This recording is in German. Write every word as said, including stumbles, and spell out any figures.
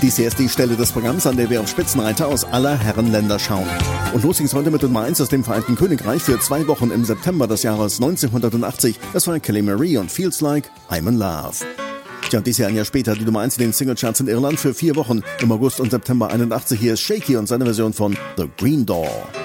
Dies hier ist die Stelle des Programms, an der wir auf Spitzenreiter aus aller Herrenländer schauen. Und los ging's heute mit Nummer eins aus dem Vereinigten Königreich für zwei Wochen im September des Jahres neunzehnhundertachtzig. Das war Kelly Marie und Feels Like I'm in Love. Tja, dies Jahr ein Jahr später die Nummer eins in den Singlecharts in Irland für vier Wochen im August und September einundachtzig. Hier ist Shaky und seine Version von The Green Door.